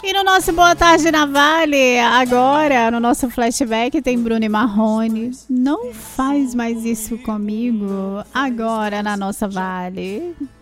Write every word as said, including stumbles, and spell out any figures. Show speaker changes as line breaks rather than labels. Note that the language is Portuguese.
E no nosso Boa Tarde na Vale, agora, no nosso flashback, tem Bruno e Marrone. Não faz mais isso comigo, agora na nossa Vale.